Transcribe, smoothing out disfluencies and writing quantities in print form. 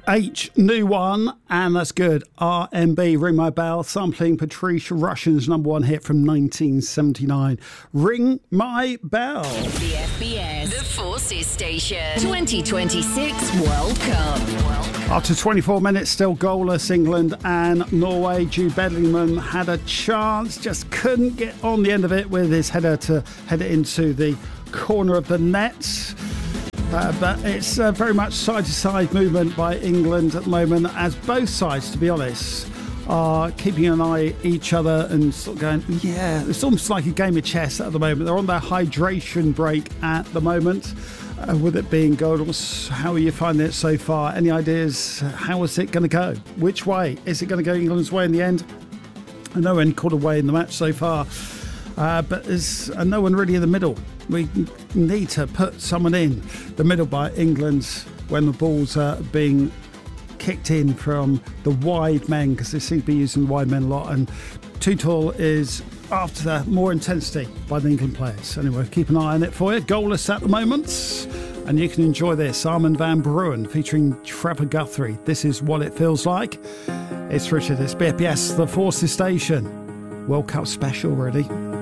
H, new one, and that's good. RMB, Ring My Bell, sampling Patricia Russian's number one hit from 1979. Ring My Bell. The FBS, the Forces Station, 2026 World Cup. After 24 minutes, still goalless, England and Norway. Jude Bellingham had a chance, just couldn't get on the end of it with his header to head it into the corner of the net. But it's very much side-to-side movement by England at the moment, as both sides, to be honest, are keeping an eye at each other and sort of going, yeah, it's almost like a game of chess at the moment. They're on their hydration break at the moment, with it being goalless. How are you finding it so far? Any ideas? How is it going to go? Which way? Is it going to go England's way in the end? No one caught away in the match so far, but there's no one really in the middle. We need to put someone in the middle by England when the balls are being kicked in from the wide men, because they seem to be using the wide men a lot, and Tuchel is after more intensity by the England players. Anyway, keep an eye on it for you. Goalless at the moment, and you can enjoy this. Armin van Buuren featuring Trevor Guthrie. This is What It Feels Like. It's Richard, it's BFBS, the Forces Station. World Cup special, really.